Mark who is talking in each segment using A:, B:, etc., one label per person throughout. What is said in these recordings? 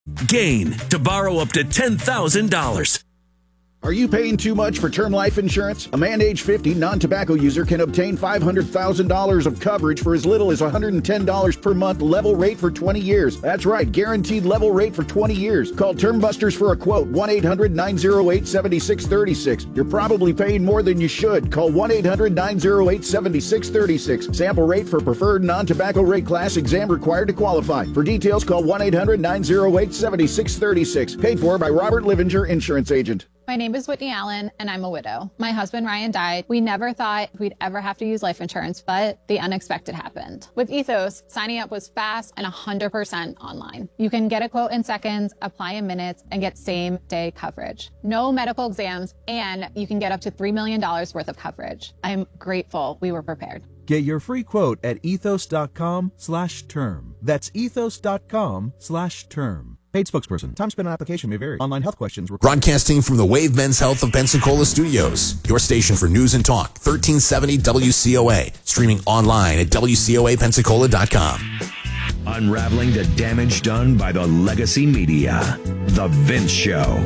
A: Gain to borrow up to $10,000.
B: Are you paying too much for term life insurance? A man age 50 non-tobacco user can obtain $500,000 of coverage for as little as $110 per month, level rate for 20 years. That's right, guaranteed level rate for 20 years. Call Term Busters for a quote, 1-800-908-7636. You're probably paying more than you should. Call 1-800-908-7636. Sample rate for preferred non-tobacco rate class, exam required to qualify. For details, call 1-800-908-7636. Paid for by Robert Livinger, Insurance Agent.
C: My name is Whitney Allen, and I'm a widow. My husband, Ryan, died. We never thought we'd ever have to use life insurance, but the unexpected happened. With Ethos, signing up was fast and 100% online. You can get a quote in seconds, apply in minutes, and get same-day coverage. No medical exams, and you can get up to $3 million worth of coverage. I'm grateful we were prepared.
D: Get your free quote at ethos.com/term. That's ethos.com/term. Paid spokesperson. Time spent on application may vary. Online health questions.
E: Broadcasting from the Wave Men's Health of Pensacola studios. Your station for news and talk. 1370 WCOA. Streaming online at WCOAPensacola.com.
A: Unraveling the damage done by the legacy media. The Vince Show.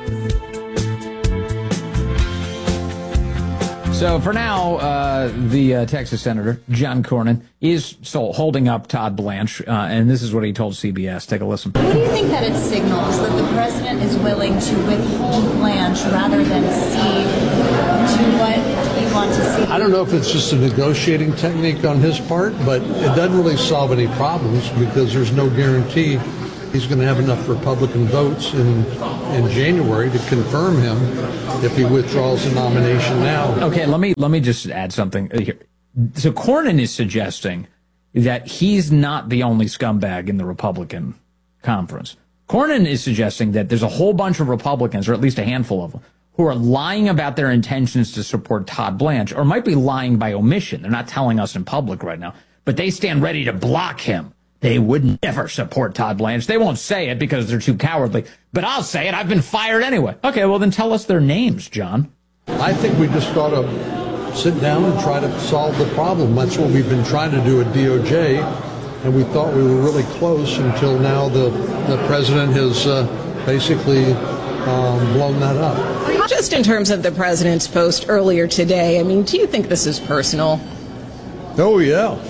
F: So for now, the Texas Senator, John Cornyn, is still holding up Todd Blanche, and this is what he told CBS. Take a listen.
G: What do you think that it signals that the president is willing to withhold Blanche rather than cede to what you want to see?
H: I don't know if it's just a negotiating technique on his part, but it doesn't really solve any problems because there's no guarantee he's going to have enough Republican votes in January to confirm him if he withdraws the nomination now.
F: Okay, let me just add something here. So Cornyn is suggesting that he's not the only scumbag in the Republican conference. Cornyn is suggesting that there's a whole bunch of Republicans, or at least a handful of them, who are lying about their intentions to support Todd Blanche, or might be lying by omission. They're not telling us in public right now, but they stand ready to block him. They would never support Todd Blanche. They won't say it because they're too cowardly. But I'll say it. I've been fired anyway. Okay, well, then tell us their names, John.
H: I think we just got to sit down and try to solve the problem. That's what we've been trying to do at DOJ, and we thought we were really close until now the president has basically blown that up.
I: Just in terms of the president's post earlier today, I mean, do you think this is personal?
H: Oh, yeah.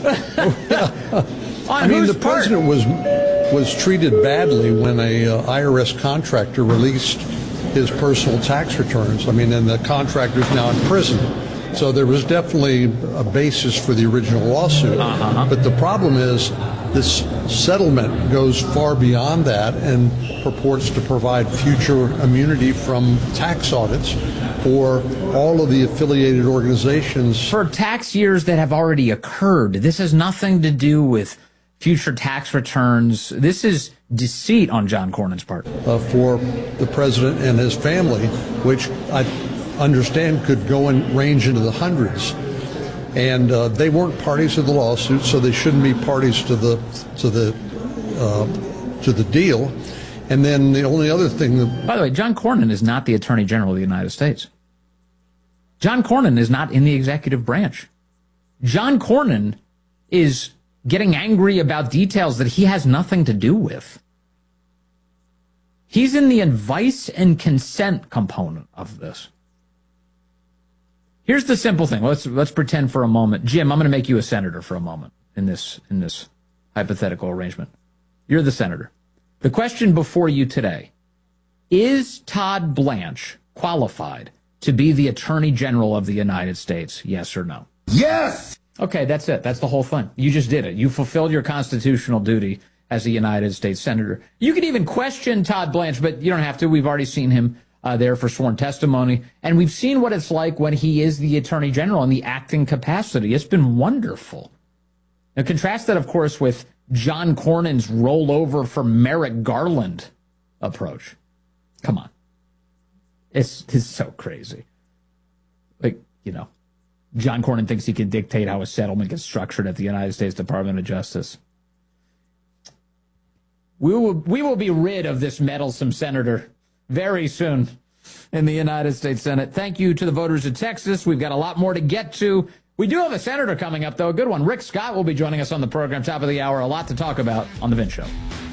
H: I mean, the president was treated badly when a IRS contractor released his personal tax returns. I mean, and the contractor's now in prison. So there was definitely a basis for the original lawsuit. But the problem is this settlement goes far beyond that and purports to provide future immunity from tax audits for all of the affiliated organizations.
F: For tax years that have already occurred. This has nothing to do with future tax returns. This is deceit on John Cornyn's part.
H: For the president and his family, which I understand could go and range into the hundreds. And they weren't parties to the lawsuit, so they shouldn't be parties to the deal. And then the only other thing that...
F: By the way, John Cornyn is not the Attorney General of the United States. John Cornyn is not in the executive branch. John Cornyn is getting angry about details that he has nothing to do with. He's in the advice and consent component of this. Here's the simple thing. Let's pretend for a moment. Jim, I'm going to make you a senator for a moment in this hypothetical arrangement. You're the senator. The question before you today, is Todd Blanche qualified to be the Attorney General of the United States? Yes or no?
J: Yes!
F: Okay, that's it. That's the whole thing. You just did it. You fulfilled your constitutional duty as a United States Senator. You could even question Todd Blanche, but you don't have to. We've already seen him there for sworn testimony, and we've seen what it's like when he is the Attorney General in the acting capacity. It's been wonderful. Now, contrast that, of course, with John Cornyn's rollover for Merrick Garland approach. Come on. It's so crazy. Like, you know, John Cornyn thinks he can dictate how a settlement gets structured at the United States Department of Justice. We will be rid of this meddlesome senator very soon in the United States Senate. Thank you to the voters of Texas. We've got a lot more to get to. We do have a senator coming up, though, a good one. Rick Scott will be joining us on the program, top of the hour. A lot to talk about on The Vince Show.